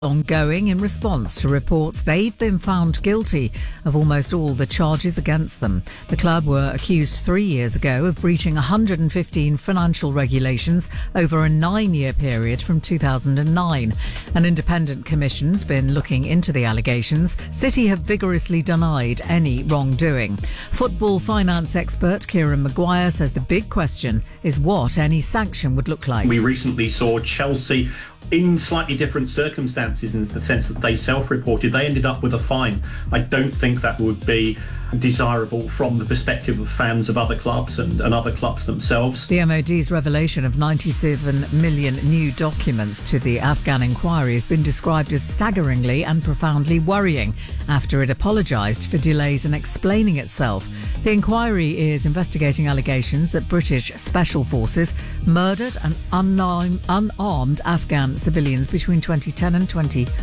ongoing in response to reports they've been found guilty of almost all the charges against them. The club were accused 3 years ago of breaching 115 financial regulations over a 9-year period from 2009. An independent commission's been looking into the allegations. City have vigorously denied any wrongdoing. Football finance expert Kieran Maguire says the big question is what any sanction would look like. We recently saw Chelsea in slightly different circumstances, in the sense that they self-reported. They ended up with a fine. I don't think that would be desirable from the perspective of fans of other clubs and other clubs themselves. The MOD's revelation of 97 million new documents to the Afghan inquiry has been described as staggeringly and profoundly worrying after it apologised for delays in explaining itself. The inquiry is investigating allegations that British special forces murdered an unarmed Afghan civilians between 2010 and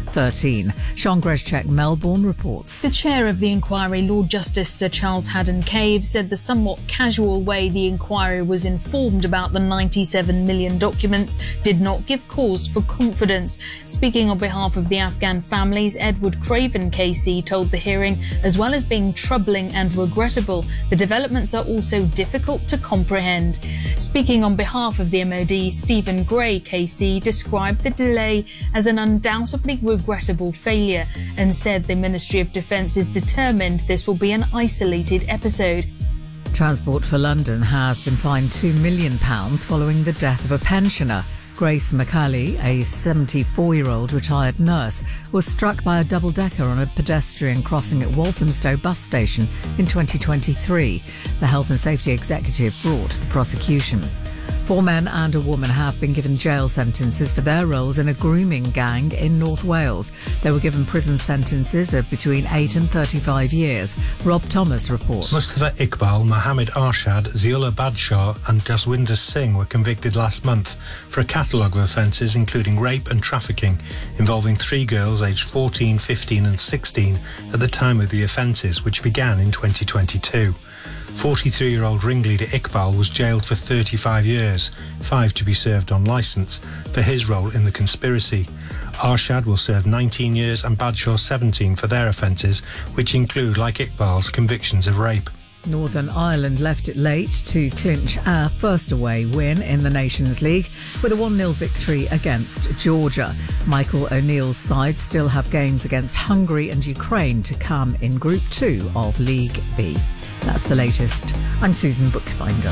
2013. Sean Greszczek, Melbourne, reports. The chair of the inquiry, Lord Justice Sir Charles Haddon-Cave, said the somewhat casual way the inquiry was informed about the 97 million documents did not give cause for confidence. Speaking on behalf of the Afghan families, Edward Craven KC told the hearing, as well as being troubling and regrettable, the developments are also difficult to comprehend. Speaking on behalf of the MOD, Stephen Gray KC described the delay as an undoubtedly regrettable failure and said the Ministry of Defence is determined this will be an isolated episode. Transport for London has been fined £2 million following the death of a pensioner. Grace McCally, a 74-year-old retired nurse, was struck by a double-decker on a pedestrian crossing at Walthamstow bus station in 2023. The Health and Safety Executive brought the prosecution. 4 men and a woman have been given jail sentences for their roles in a grooming gang in North Wales. They were given prison sentences of between 8 and 35 years. Rob Thomas reports. Mustafa Iqbal, Mohammed Arshad, Ziula Badshaw and Jaswinder Singh were convicted last month for a catalogue of offences including rape and trafficking involving 3 girls aged 14, 15 and 16 at the time of the offences, which began in 2022. 43-year-old ringleader Iqbal was jailed for 35 years, 5 to be served on licence, for his role in the conspiracy. Arshad will serve 19 years and Badshaw 17 for their offences, which include, like Iqbal's, convictions of rape. Northern Ireland left it late to clinch our first away win in the Nations League with a 1-0 victory against Georgia. Michael O'Neill's side still have games against Hungary and Ukraine to come in Group 2 of League B. That's the latest. I'm Susan Bookbinder.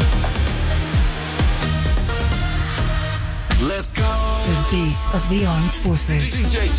Let's go. The beat of the armed forces.